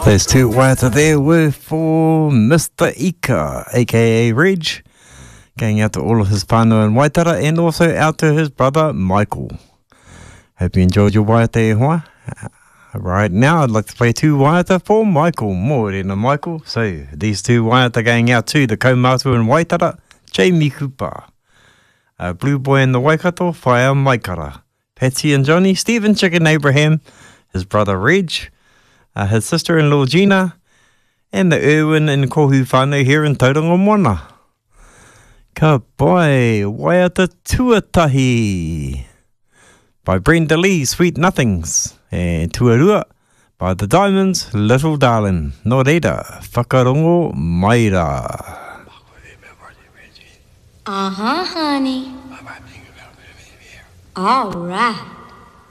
There's two waiata there were for Mr. Ika, aka Reg, going out to all of his whānau in Waitara and also out to his brother Michael. Hope you enjoyed your waiata e hoa. Right now I'd like to play two waiata for Michael. Mōrena Michael. So these two waiata going out to the kaumātua in Waitara, Jamie Cooper, Blue Boy in the Waikato, Whaia Maikara, Patsy and Johnny, Stephen Chicken Abraham, his brother Reg, his sister-in-law Gina, and the Irwin and Kohu whānau here in Tauranga Moana. Ka pai, waiata tuatahi by Brenda Lee, Sweet Nothings, and Tuarua by the Diamonds, Little Darling. Nō reira, whakarongo maira. Uh-huh, honey. All right.